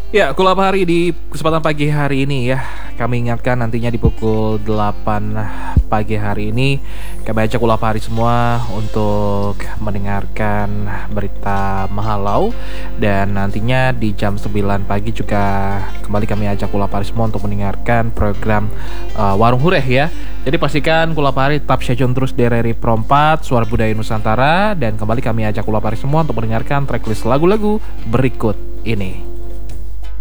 Ya, kulap hari di kesempatan pagi hari ini ya. Kami ingatkan nantinya di pukul 8 pagi hari ini kami ajak kulap hari semua untuk mendengarkan berita Mahalau. Dan nantinya di jam 9 pagi juga kembali kami ajak kulap hari semua untuk mendengarkan program Warung Hureh ya. Jadi pastikan kulap hari tetap stay tune terus di RRI Pro 4 Suara Budaya Nusantara. Dan kembali kami ajak kulap hari semua untuk mendengarkan tracklist lagu-lagu berikut ini.